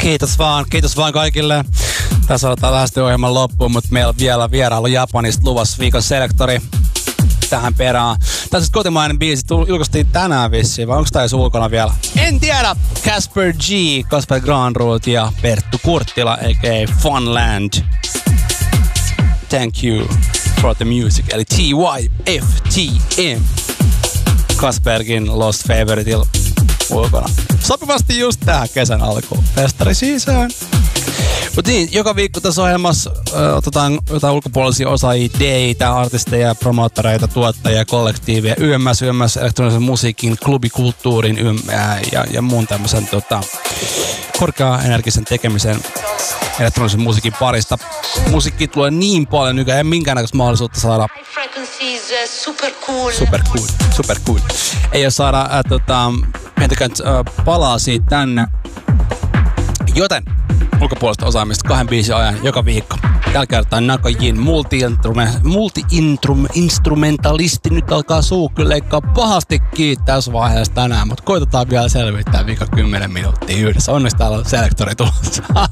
Kiitos vaan kaikille. Tässä aletaan lähestyä ohjelman loppuun, mutta meillä on vielä vierailu Japanista luvassa viikon selektori tähän perään. Tässä on kotimainen biisi, julkaistiin tänään vissiin, vai onko tämä edes ulkona vielä? En tiedä! Casper G, Kasper Granroth ja Perttu Kurttila, a.k.a. Funland. Thank you for the music, eli TYFTM. Kaspergin Lost Favoriteilla ulkona. Sopivasti just tähän kesän alkuun. Festari sisään. Mutta niin, joka viikko tässä ohjelmassa otetaan jotain ulkopuolisia osaajia, DJ:tä, artisteja, promoottoreita, tuottajia, kollektiiveja, YMS, elektronisen musiikin, klubikulttuurin ja muun tämmöisen korkea-energisen tekemisen elektronisen musiikin parista. Musiikki tulee niin paljon nykyään, ei minkäännäköistä mahdollisuutta saada. Super cool. Ei ole saada, miettikään, palaa siitä tänne. Joten ulkopuolista osaamista 2 biisin ajan joka viikko. Tällä kertaa Nakajin multi-instrumentalisti. Nyt alkaa suu kyllä leikkaa pahasti kiinni tässä vaiheessa tänään, mutta koitetaan vielä selvittää viikon 10 minuuttia yhdessä. Onneksi täällä on selektori tulossa.